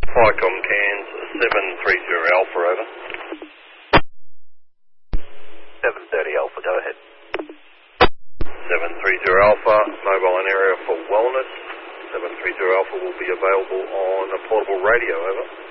Flycom Cairns 730 Alpha, over. 730 Alpha, go ahead. 730 Alpha, mobile in area for wellness. 730 Alpha will be available on a portable radio, over.